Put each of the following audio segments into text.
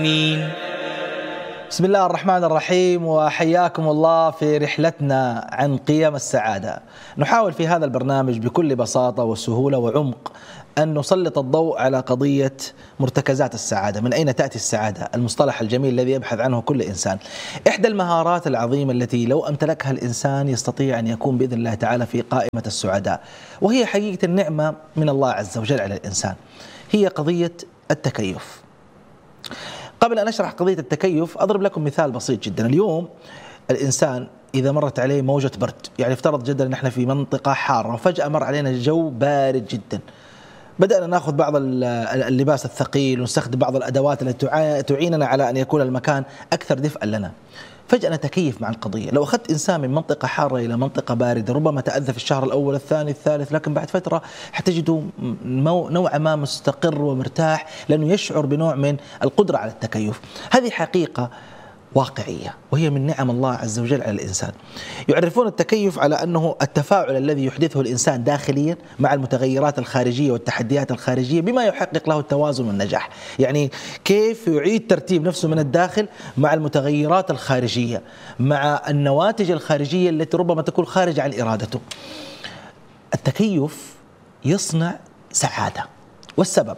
بسم الله الرحمن الرحيم، وحياكم الله في رحلتنا عن قيم السعادة. نحاول في هذا البرنامج بكل بساطة وسهولة وعمق أن نسلط الضوء على قضية مرتكزات السعادة. من أين تأتي السعادة؟ المصطلح الجميل الذي يبحث عنه كل إنسان. إحدى المهارات العظيمة التي لو أمتلكها الإنسان يستطيع أن يكون بإذن الله تعالى في قائمة السعداء، وهي حقيقة النعمة من الله عز وجل على الإنسان، هي قضية التكيف. قبل أن أشرح قضية التكيف أضرب لكم مثال بسيط جدا. اليوم الإنسان إذا مرت عليه موجة برد، يعني افترض جدا أن احنا في منطقة حارة وفجأة مر علينا الجو بارد جدا، بدأنا نأخذ بعض اللباس الثقيل ونستخدم بعض الأدوات التي تعيننا على أن يكون المكان أكثر دفئا لنا. فجأة نتكيف مع القضية. لو أخذت إنسان من منطقة حارة إلى منطقة باردة ربما تأذى في الشهر الأول الثاني الثالث، لكن بعد فترة حتجده نوعا ما مستقر ومرتاح، لأنه يشعر بنوع من القدرة على التكيف. هذه حقيقة واقعية وهي من نعم الله عز وجل على الإنسان. يعرفون التكيف على أنه التفاعل الذي يحدثه الإنسان داخليا مع المتغيرات الخارجية والتحديات الخارجية بما يحقق له التوازن والنجاح. يعني كيف يعيد ترتيب نفسه من الداخل مع المتغيرات الخارجية، مع النواتج الخارجية التي ربما تكون خارجة عن إرادته. التكيف يصنع سعادة. والسبب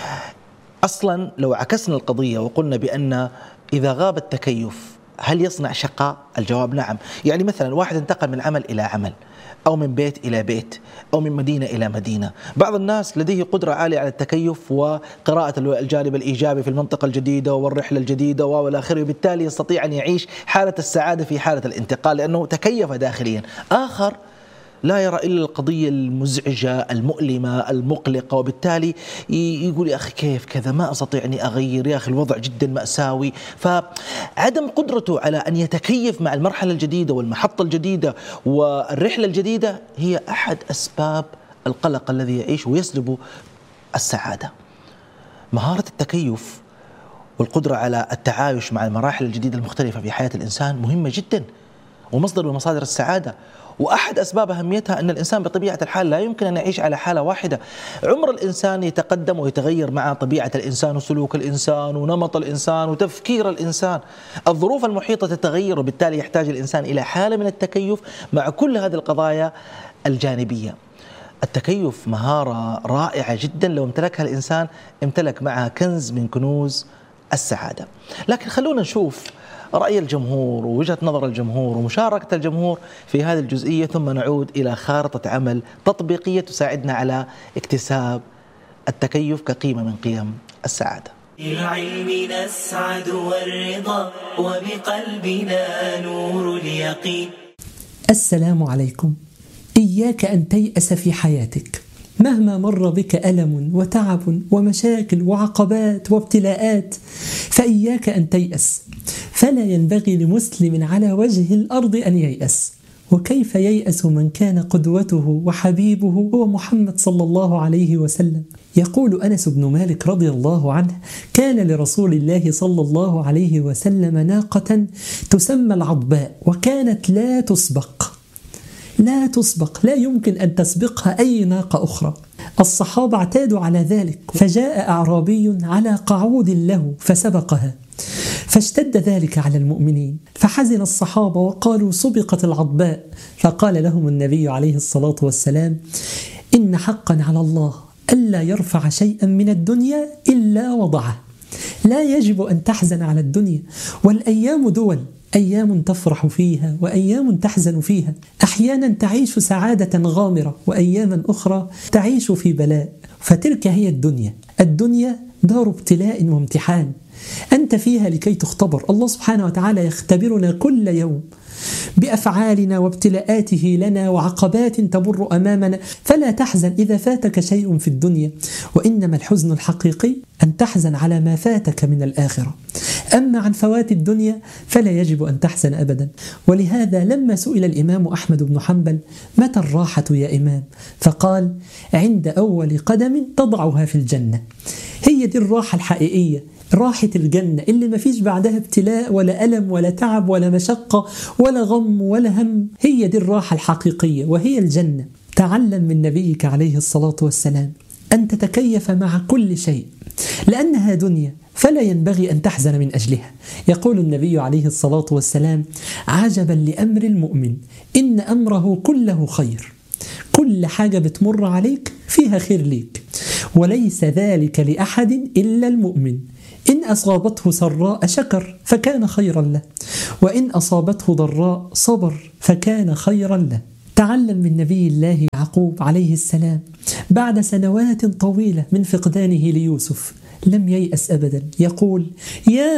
أصلا لو عكسنا القضية وقلنا بأن إذا غاب التكيف هل يصنع شقاء؟ الجواب نعم. يعني مثلا واحد انتقل من عمل إلى عمل، أو من بيت إلى بيت، أو من مدينة إلى مدينة. بعض الناس لديه قدرة عالية على التكيف وقراءة الجانب الإيجابي في المنطقة الجديدة والرحلة الجديدة والآخر، وبالتالي يستطيع أن يعيش حالة السعادة في حالة الانتقال لأنه تكيف داخليا. آخر لا يرى إلا القضية المزعجة المؤلمة المقلقة، وبالتالي يقول يا أخي كيف كذا، ما أستطيع أني أغير، يا أخي الوضع جدا مأساوي. فعدم قدرته على أن يتكيف مع المرحلة الجديدة والمحطة الجديدة والرحلة الجديدة هي أحد أسباب القلق الذي يعيش ويسلب السعادة. مهارة التكيف والقدرة على التعايش مع المراحل الجديدة المختلفة في حياة الإنسان مهمة جدا ومصدر من مصادر السعادة. وأحد أسباب أهميتها أن الإنسان بطبيعة الحال لا يمكن أن يعيش على حالة واحدة. عمر الإنسان يتقدم ويتغير مع طبيعة الإنسان وسلوك الإنسان ونمط الإنسان وتفكير الإنسان. الظروف المحيطة تتغير، وبالتالي يحتاج الإنسان إلى حالة من التكيف مع كل هذه القضايا الجانبية. التكيف مهارة رائعة جدا، لو امتلكها الإنسان امتلك معها كنز من كنوز السعادة. لكن خلونا نشوف رأي الجمهور ووجهة نظر الجمهور ومشاركة الجمهور في هذه الجزئية، ثم نعود إلى خارطة عمل تطبيقية تساعدنا على اكتساب التكيف كقيمة من قيم السعادة. بالعلم نسعد والرضا وبقلبنا نور اليقين. السلام عليكم. إياك أن تيأس في حياتك مهما مر بك ألم وتعب ومشاكل وعقبات وابتلاءات، فإياك أن تيأس. فلا ينبغي لمسلم على وجه الأرض أن ييأس. وكيف ييأس من كان قدوته وحبيبه هو محمد صلى الله عليه وسلم؟ يقول أنس بن مالك رضي الله عنه: كان لرسول الله صلى الله عليه وسلم ناقة تسمى العضباء، وكانت لا تسبق، لا يمكن أن تسبقها أي ناقة أخرى. الصحابة اعتادوا على ذلك، فجاء أعرابي على قعود له فسبقها، فاشتد ذلك على المؤمنين، فحزن الصحابة وقالوا: سبقت العضباء. فقال لهم النبي عليه الصلاة والسلام: إن حقا على الله ألا يرفع شيئا من الدنيا إلا وضعه. لا يجب أن تحزن على الدنيا، والأيام دول، أيام تفرح فيها وأيام تحزن فيها. أحيانا تعيش سعادة غامرة، وأياما أخرى تعيش في بلاء. فتلك هي الدنيا. الدنيا دار ابتلاء وامتحان، أنت فيها لكي تختبر. الله سبحانه وتعالى يختبرنا كل يوم بأفعالنا وابتلاءاته لنا وعقبات تمر أمامنا. فلا تحزن إذا فاتك شيء في الدنيا، وإنما الحزن الحقيقي أن تحزن على ما فاتك من الآخرة. أما عن فوات الدنيا فلا يجب أن تحزن أبدا. ولهذا لما سئل الإمام أحمد بن حنبل: متى الراحة يا إمام؟ فقال: عند أول قدم تضعها في الجنة. هي دي الراحة الحقيقية، راحة الجنة اللي ما فيش بعدها ابتلاء ولا ألم ولا تعب ولا مشقة ولا غم ولا هم. هي دي الراحة الحقيقية وهي الجنة. تعلم من نبيك عليه الصلاة والسلام أن تتكيف مع كل شيء، لأنها دنيا فلا ينبغي أن تحزن من أجلها. يقول النبي عليه الصلاة والسلام: عجبا لأمر المؤمن إن أمره كله خير. كل حاجة بتمر عليك فيها خير ليك، وليس ذلك لأحد إلا المؤمن. إن أصابته سراء شكر فكان خيرا له، وإن أصابته ضراء صبر فكان خيرا له. تعلم من نبي الله يعقوب عليه السلام بعد سنوات طويلة من فقدانه ليوسف لم ييأس أبدا، يقول: يا